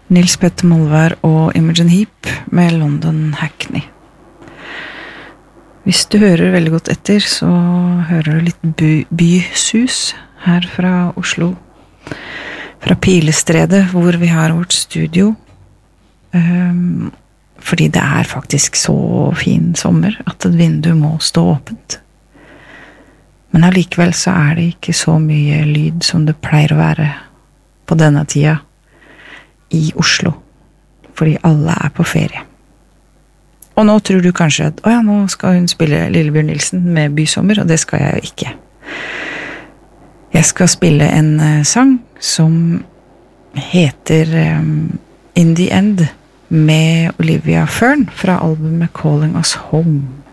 Nils Petter Molvær og Imogen Heap med London Hackney. Hvis du hører veldig godt etter, så hører du litt bysus her fra Oslo. Fra Pilestredet, hvor vi har vårt studio. Fordi det er faktisk så fin sommer at et vindu må stå åpent. Men allikevel så er det ikke så mye lyd som det pleier å være på denne tida i Oslo, fordi alle er på ferie. Og nå tror du kanskje at nå skal hun spille Lillebjørn Nilsen med Bysommer, og det skal jeg jo ikke. Jeg skal spille en sang som heter In the End med Olivia Fern fra albumet Calling Us Home.